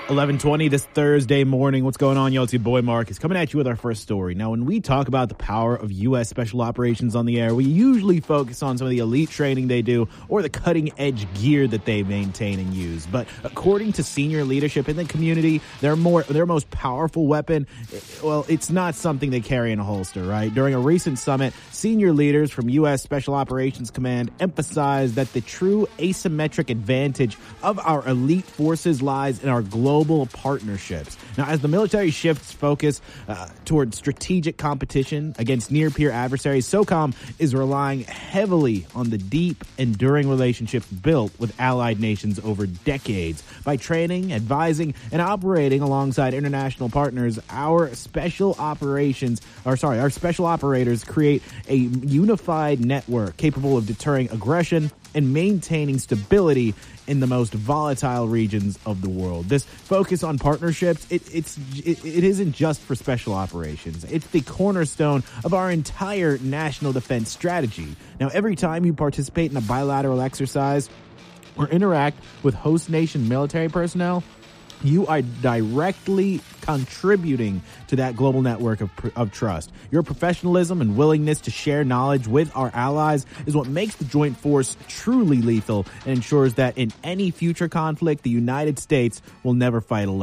11:20 this Thursday morning. What's going on, y'all? It's your boy Mark is coming at you with our first story. Now, when we talk about the power of U.S. Special Operations on the air, we usually focus on some of the elite training they do or the cutting-edge gear that they maintain and use. But according to senior leadership in the community, their most powerful weapon, well, it's not something they carry in a holster, right? During a recent summit, senior leaders from U.S. Special Operations Command emphasized that the true asymmetric advantage of our elite forces lies in our global partnerships. Now, as the military shifts focus towards strategic competition against near-peer adversaries, SOCOM is relying heavily on the deep, enduring relationships built with allied nations over decades. By training, advising, and operating alongside international partners, our special operators create a unified network capable of deterring aggression and maintaining stability in the most volatile regions of the world. This focus on partnerships, it isn't just for special operations. It's the cornerstone of our entire national defense strategy. Now, every time you participate in a bilateral exercise or interact with host nation military personnel, you are directly contributing to that global network of trust. Your professionalism and willingness to share knowledge with our allies is what makes the joint force truly lethal and ensures that in any future conflict, the United States will never fight alone.